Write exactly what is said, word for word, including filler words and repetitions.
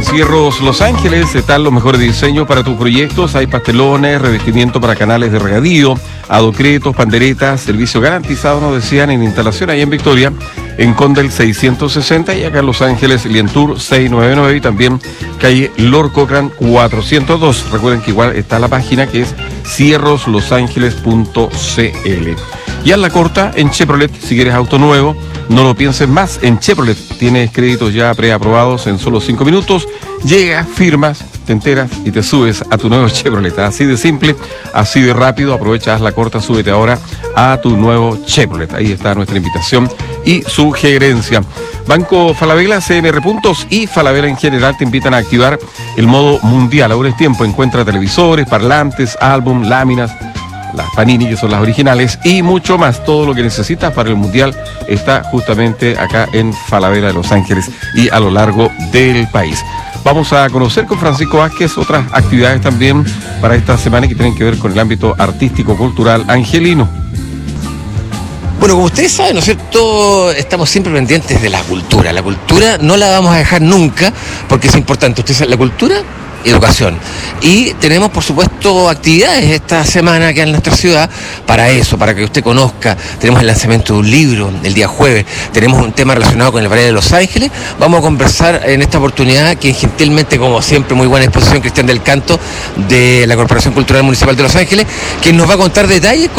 Cierros Los Ángeles están los mejores diseños para tus proyectos. Hay pastelones, revestimiento para canales de regadío, adocretos, panderetas, servicio garantizado, nos decían, en instalación ahí en Victoria, en Condel seiscientos sesenta, y acá en Los Ángeles, Lientour seiscientos noventa y nueve, y también calle Lord Cochrane cuatrocientos dos. Recuerden que igual está la página, que es cierros los ángeles punto c l. Y a la corta, en Chevrolet, si quieres auto nuevo, no lo pienses más. En Chevrolet tienes créditos ya preaprobados en solo cinco minutos. Llegas, firmas, te enteras y te subes a tu nuevo Chevrolet. Así de simple, así de rápido. Aprovecha, haz la corta, súbete ahora a tu nuevo Chevrolet. Ahí está nuestra invitación y sugerencia. Banco Falabella, C M R Puntos y Falabella en general te invitan a activar el modo mundial. Ahora es tiempo. Encuentra televisores, parlantes, álbum, láminas, las Panini, que son las originales, y mucho más. Todo lo que necesitas para el mundial está justamente acá en Falabella de Los Ángeles y a lo largo del país. Vamos a conocer con Francisco Vázquez otras actividades también para esta semana que tienen que ver con el ámbito artístico, cultural angelino. Bueno, como ustedes saben, ¿no es cierto?, estamos siempre pendientes de la cultura. La cultura no la vamos a dejar nunca, porque es importante. Ustedes saben, la cultura, educación. Y tenemos, por supuesto, actividades esta semana aquí en nuestra ciudad para eso, para que usted conozca. Tenemos el lanzamiento de un libro el día jueves, tenemos un tema relacionado con el Valle de Los Ángeles. Vamos a conversar en esta oportunidad, que gentilmente, como siempre, muy buena exposición, Cristian del Canto, de la Corporación Cultural Municipal de Los Ángeles, quien nos va a contar detalles